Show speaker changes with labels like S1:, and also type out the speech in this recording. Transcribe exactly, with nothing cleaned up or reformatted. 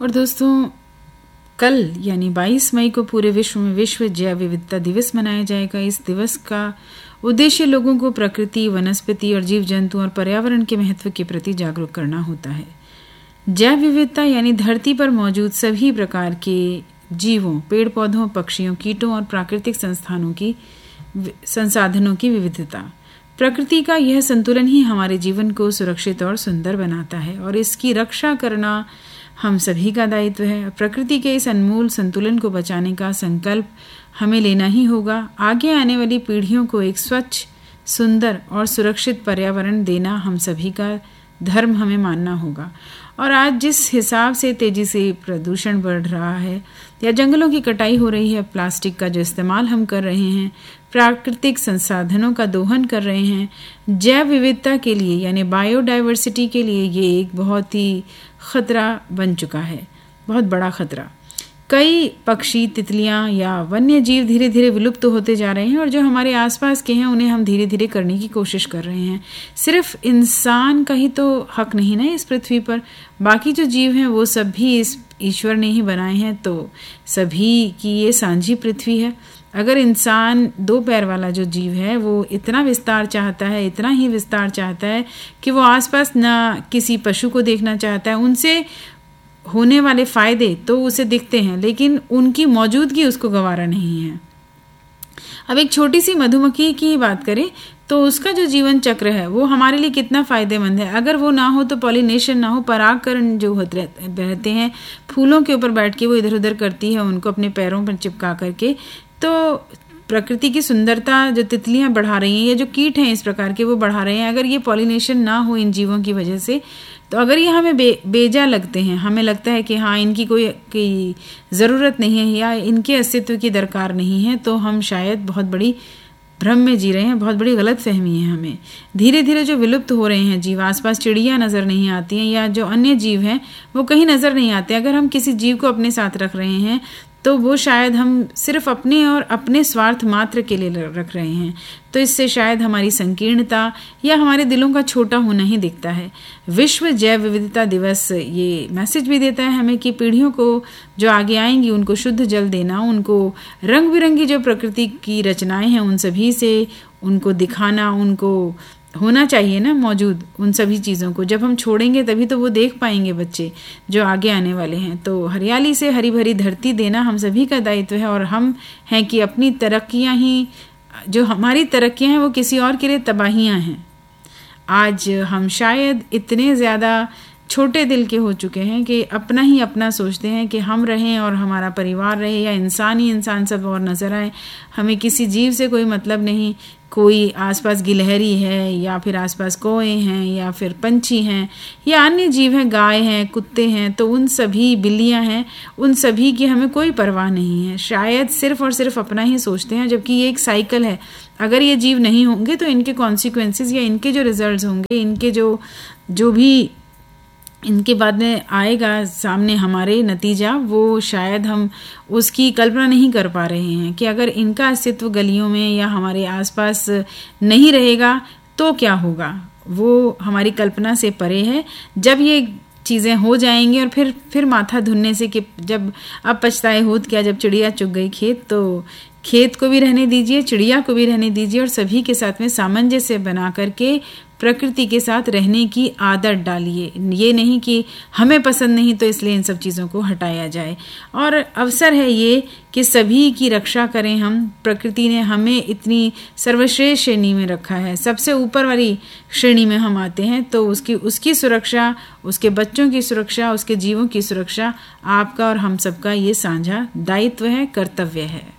S1: और दोस्तों, कल यानी बाईस मई को पूरे विश्व में विश्व जैव विविधता दिवस मनाया जाएगा। इस दिवस का उद्देश्य लोगों को प्रकृति, वनस्पति और जीव जंतु और पर्यावरण के महत्व के प्रति जागरूक करना होता है। जैव विविधता यानी धरती पर मौजूद सभी प्रकार के जीवों, पेड़ पौधों, पक्षियों, कीटों और प्राकृतिक संस्थानों की संसाधनों की विविधता। प्रकृति का यह संतुलन ही हमारे जीवन को सुरक्षित और सुंदर बनाता है और इसकी रक्षा करना हम सभी का दायित्व है। प्रकृति के इस अनमोल संतुलन को बचाने का संकल्प हमें लेना ही होगा। आगे आने वाली पीढ़ियों को एक स्वच्छ, सुंदर और सुरक्षित पर्यावरण देना हम सभी का धर्म हमें मानना होगा। और आज जिस हिसाब से तेजी से प्रदूषण बढ़ रहा है या जंगलों की कटाई हो रही है, प्लास्टिक का जो इस्तेमाल हम कर रहे हैं, प्राकृतिक संसाधनों का दोहन कर रहे हैं, जैव विविधता के लिए यानी बायोडाइवर्सिटी के लिए ये एक बहुत ही खतरा बन चुका है, बहुत बड़ा खतरा। कई पक्षी, तितलियां या वन्य जीव धीरे धीरे विलुप्त होते जा रहे हैं और जो हमारे आसपास के हैं उन्हें हम धीरे धीरे करने की कोशिश कर रहे हैं। सिर्फ इंसान का ही तो हक नहीं ना इस पृथ्वी पर, बाकी जो जीव हैं वो सब भी इस ईश्वर ने ही बनाए हैं, तो सभी की ये साझी पृथ्वी है। अगर इंसान दो पैर वाला जो जीव है वो इतना विस्तार चाहता है, इतना ही विस्तार चाहता है कि वो आसपास ना किसी पशु को देखना चाहता है, उनसे होने वाले फायदे तो उसे दिखते हैं लेकिन उनकी मौजूदगी उसको गवारा नहीं है। अब एक छोटी सी मधुमक्खी की बात करें तो उसका जो जीवन चक्र है वो हमारे लिए कितना फायदेमंद है। अगर वो ना हो तो पॉलिनेशन ना हो, परागकरण जो होते रहते हैं फूलों के ऊपर बैठ के वो इधर उधर करती है उनको अपने पैरों पर चिपका करके, तो प्रकृति की सुंदरता जो तितलियां बढ़ा रही हैं या जो कीट हैं इस प्रकार के वो बढ़ा रहे हैं। अगर ये पॉलिनेशन ना हो इन जीवों की वजह से, तो अगर ये हमें बे, बेजा लगते हैं, हमें लगता है कि हाँ इनकी कोई की ज़रूरत नहीं है या इनके अस्तित्व की दरकार नहीं है, तो हम शायद बहुत बड़ी भ्रम में जी रहे हैं, बहुत बड़ी गलत फहमी है हमें। धीरे धीरे जो विलुप्त हो रहे हैं जीव, आसपास चिड़िया नज़र नहीं आती हैं या जो अन्य जीव हैं वो कहीं नज़र नहीं आते। अगर हम किसी जीव को अपने साथ रख रहे हैं तो वो शायद हम सिर्फ अपने और अपने स्वार्थ मात्र के लिए रख रहे हैं, तो इससे शायद हमारी संकीर्णता या हमारे दिलों का छोटा होना ही दिखता है। विश्व जैव विविधता दिवस ये मैसेज भी देता है हमें कि पीढ़ियों को जो आगे आएंगी उनको शुद्ध जल देना, उनको रंग बिरंगी जो प्रकृति की रचनाएं हैं उन सभी से उनको दिखाना, उनको होना चाहिए ना मौजूद उन सभी चीज़ों को। जब हम छोड़ेंगे तभी तो वो देख पाएंगे बच्चे जो आगे आने वाले हैं। तो हरियाली से हरी भरी धरती देना हम सभी का दायित्व है और हम हैं कि अपनी तरक्कियां ही, जो हमारी तरक्कियां हैं वो किसी और के लिए तबाहियां हैं। आज हम शायद इतने ज़्यादा छोटे दिल के हो चुके हैं कि अपना ही अपना सोचते हैं कि हम रहें और हमारा परिवार रहे या इंसान ही इंसान सब और नज़र आए। हमें किसी जीव से कोई मतलब नहीं, कोई आसपास गिलहरी है या फिर आसपास कौए हैं या फिर पंछी हैं या अन्य जीव हैं, गाय हैं, कुत्ते हैं, तो उन सभी, बिल्लियां हैं, उन सभी की हमें कोई परवाह नहीं है। शायद सिर्फ और सिर्फ अपना ही सोचते हैं, जबकि ये एक साइकिल है। अगर ये जीव नहीं होंगे तो इनके कॉन्सिक्वेंसेस या इनके जो रिजल्ट्स होंगे, इनके जो जो भी इनके बाद में आएगा सामने हमारे नतीजा, वो शायद हम उसकी कल्पना नहीं कर पा रहे हैं कि अगर इनका अस्तित्व गलियों में या हमारे आसपास नहीं रहेगा तो क्या होगा। वो हमारी कल्पना से परे है। जब ये चीज़ें हो जाएंगी और फिर फिर माथा धुनने से कि जब अब पछताए होत क्या, जब चिड़िया चुग गई खेत, तो खेत को भी रहने दीजिए, चिड़िया को भी रहने दीजिए और सभी के साथ में सामंजस्य बना करके प्रकृति के साथ रहने की आदत डालिए। ये नहीं कि हमें पसंद नहीं तो इसलिए इन सब चीज़ों को हटाया जाए। और अवसर है ये कि सभी की रक्षा करें हम। प्रकृति ने हमें इतनी सर्वश्रेष्ठ श्रेणी में रखा है, सबसे ऊपर वाली श्रेणी में हम आते हैं, तो उसकी उसकी सुरक्षा, उसके बच्चों की सुरक्षा, उसके जीवों की सुरक्षा आपका और हम सबका ये साझा दायित्व है, कर्तव्य है।